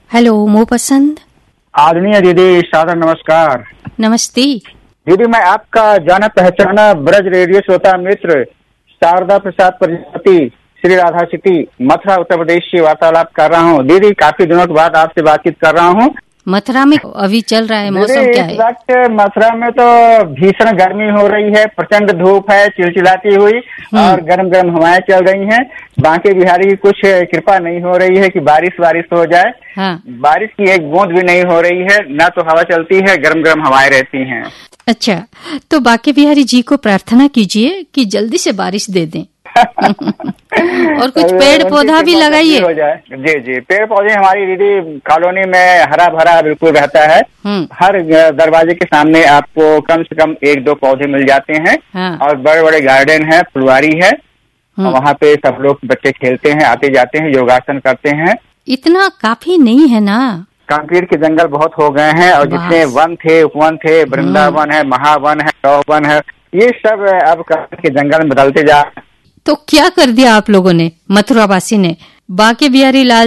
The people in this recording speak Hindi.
हेलो मोहपसंद। आदरणीय दीदी, सादर नमस्कार। नमस्ते दीदी, मैं आपका जाना पहचाना ब्रज रेडियो श्रोता मित्र शारदा प्रसाद प्रजापति, श्री राधा सिटी, मथुरा, उत्तर प्रदेश से वार्तालाप कर रहा हूँ। दीदी, काफी दिनों के बाद आपसे बातचीत कर रहा हूँ। मथुरा में अभी चल रहा है मौसम क्या है? इस वक्त मथुरा में तो भीषण गर्मी हो रही है, प्रचंड धूप है चिलचिलाती हुई और गर्म गर्म हवाएं चल रही हैं। बांके बिहारी की कुछ कृपा नहीं हो रही है कि बारिश हो जाए। हाँ। बारिश की एक बूंद भी नहीं हो रही है, ना तो हवा चलती है, गर्म गर्म हवाएं रहती हैं। अच्छा, तो बांके बिहारी जी को प्रार्थना कीजिए कि जल्दी से बारिश दे दें। और कुछ पेड़ पौधा भी लगाइए। हो जाए। जी जी, पेड़ पौधे हमारी दीदी कॉलोनी में हरा भरा बिल्कुल रहता है। हर दरवाजे के सामने आपको कम से कम 1-2 पौधे मिल जाते हैं। हाँ। और बड़े बड़े गार्डन है, फुलवारी है, वहाँ पे सब लोग बच्चे खेलते हैं, आते जाते हैं, योगासन करते हैं। इतना काफी नहीं है ना? कंक्रीट के जंगल बहुत हो गए हैं और जितने वन थे, उपवन थे, वृंदावन है, महावन है, गौवन है, ये सब अब कंक्रीट के जंगल में बदलते जा। तो क्या कर दिया आप लोगों ने, मथुरा वासी ने? बांके बिहारी लाल